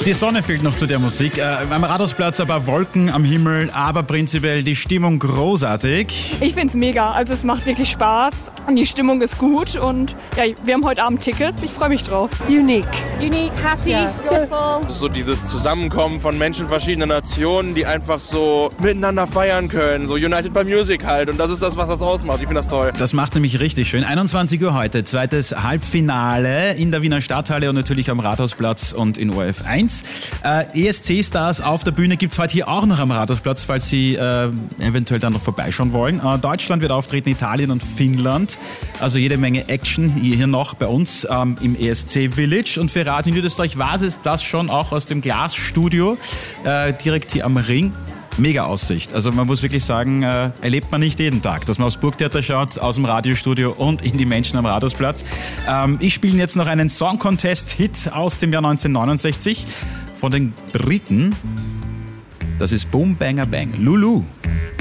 Die Sonne fehlt noch zu der Musik. Am Rathausplatz ein paar Wolken am Himmel, aber prinzipiell die Stimmung großartig. Ich find's mega. Also es macht wirklich Spaß und die Stimmung ist gut und ja, wir haben heute Abend Tickets. Ich freue mich drauf. Unique, happy, joyful. So dieses Zusammenkommen von Menschen verschiedener Nationen, die einfach so miteinander feiern können. So United by Music halt. Und das ist das, was das ausmacht. Ich finde das toll. Das macht nämlich richtig schön. 21 Uhr heute, zweites Halbfinale in der Wiener Stadthalle und natürlich am Rathausplatz und in ORF 1. ESC-Stars auf der Bühne gibt es heute hier auch noch am Rathausplatz, falls Sie eventuell dann noch vorbeischauen wollen. Deutschland wird auftreten, Italien und Finnland. Also jede Menge Action hier noch bei uns im ESC Village. Und für Radio Niederösterreich war es das schon auch aus dem Glasstudio, direkt hier am Ring. Mega Aussicht. Also man muss wirklich sagen, erlebt man nicht jeden Tag, dass man aufs Burgtheater schaut, aus dem Radiostudio und in die Menschen am Rathausplatz. Ich spiele jetzt noch einen Song Contest-Hit aus dem Jahr 1969 von den Briten. Das ist Boom Banger Bang. Lulu.